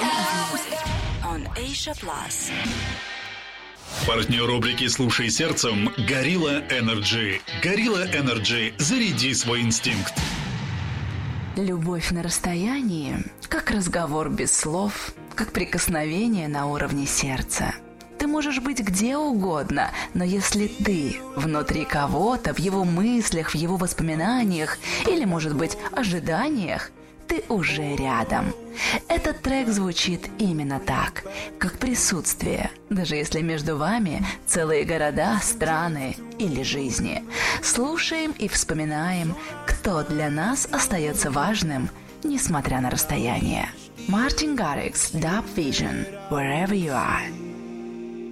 on Asia Plus. Партнер рубрики «Слушай сердцем» – Gorilla Energy. Gorilla Energy – заряди свой инстинкт. Любовь на расстоянии, как разговор без слов, как прикосновение на уровне сердца. Ты можешь быть где угодно, но если ты внутри кого-то, в его мыслях, в его воспоминаниях или, может быть, ожиданиях, ты уже рядом. Этот трек звучит именно так, как присутствие, даже если между вами целые города, страны или жизни. Слушаем и вспоминаем, кто для нас остается важным, несмотря на расстояние. Martin Garrix, Dub Vision, Wherever You Are.